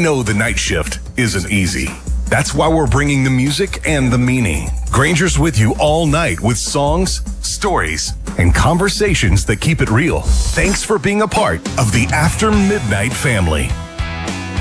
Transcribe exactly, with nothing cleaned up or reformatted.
know the night shift isn't easy. That's why we're bringing the music and the meaning. Granger's with you all night with songs, stories, and conversations that keep it real. Thanks for being a part of the After Midnight family.